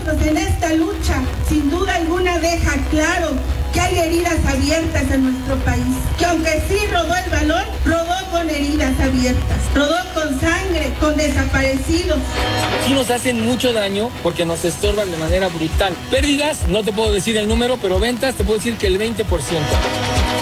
nosotros en esta lucha, sin duda alguna, deja claro que hay heridas abiertas en nuestro país, que aunque sí rodó el balón, rodó con heridas abiertas, rodó con sangre, con desaparecidos. Sí nos hacen mucho daño porque nos estorban de manera brutal. Pérdidas, no te puedo decir el número, pero ventas te puedo decir que el 20%.